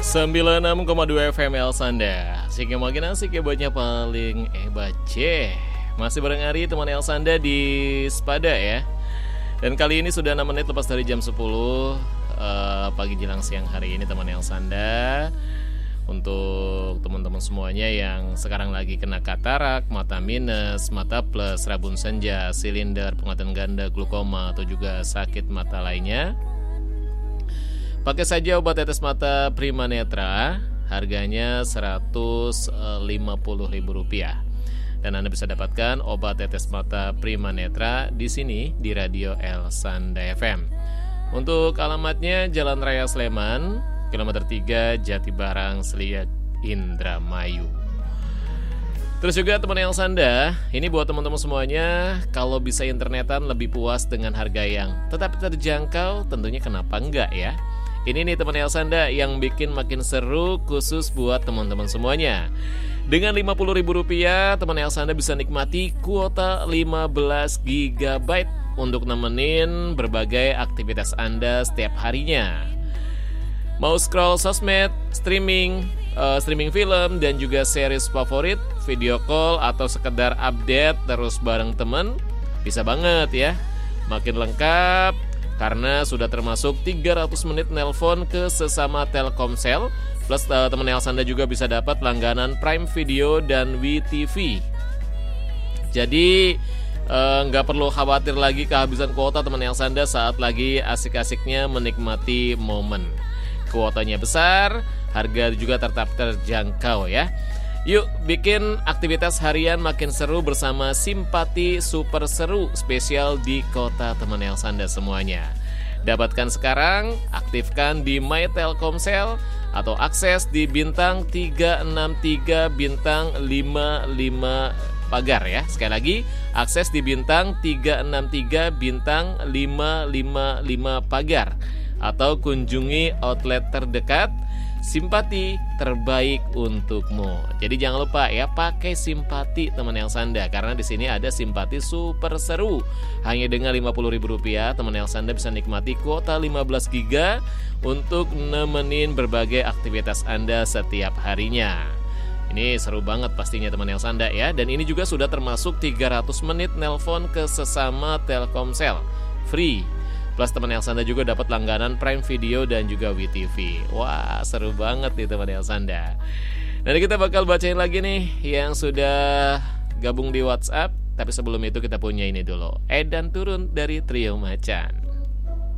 96,2 FM El Sanda. Asik yang makin asik ya buatnya paling bace. Masih bareng Ari teman El Sanda di Spada ya. Dan kali ini sudah 6 menit lepas dari jam 10 pagi jelang siang hari ini teman El Sanda. Untuk teman-teman semuanya yang sekarang lagi kena katarak, mata minus, mata plus, rabun senja, silinder, penglihatan ganda, glukoma atau juga sakit mata lainnya, pakai saja obat tetes mata Prima Netra, harganya Rp150.000. Dan Anda bisa dapatkan obat tetes mata Prima Netra di sini di Radio El Sanda FM. Untuk alamatnya Jalan Raya Sleman, kilometer 3, Jatibarang, Seliak, Indramayu. Terus juga teman El Sanda, ini buat teman-teman semuanya, kalau bisa internetan lebih puas dengan harga yang tetap terjangkau, tentunya kenapa enggak ya? Ini nih teman El Sanda yang bikin makin seru khusus buat teman-teman semuanya. Dengan Rp50.000, teman El Sanda bisa nikmati kuota 15 GB untuk nemenin berbagai aktivitas Anda setiap harinya. Mau scroll sosmed, streaming film dan juga series favorit, video call atau sekedar update terus bareng temen, bisa banget ya. Makin lengkap karena sudah termasuk 300 menit nelpon ke sesama Telkomsel. Plus teman El Sanda juga bisa dapat langganan Prime Video dan WeTV. Jadi nggak perlu khawatir lagi kehabisan kuota teman El Sanda saat lagi asik-asiknya menikmati momen. Kuotanya besar, harga juga tetap terjangkau ya. Yuk bikin aktivitas harian makin seru bersama Simpati Super Seru spesial di kota teman El Sanda semuanya. Dapatkan sekarang, aktifkan di My Telkomsel atau akses di bintang 363 bintang 55 pagar ya. Sekali lagi, akses di bintang 363 bintang 555 pagar atau kunjungi outlet terdekat. Simpati terbaik untukmu. Jadi jangan lupa ya, pakai Simpati teman El Sanda karena di sini ada Simpati Super Seru. Hanya dengan Rp50.000, teman El Sanda bisa nikmati kuota 15 GB untuk nemenin berbagai aktivitas Anda setiap harinya. Ini seru banget pastinya teman El Sanda ya. Dan ini juga sudah termasuk 300 menit nelpon ke sesama Telkomsel free. Plus teman El Sanda juga dapat langganan Prime Video dan juga WeTV. Wah, seru banget nih teman El Sanda. Nanti kita bakal bacain lagi nih yang sudah gabung di WhatsApp. Tapi sebelum itu kita punya ini dulu, Edan Turun dari Trio Macan.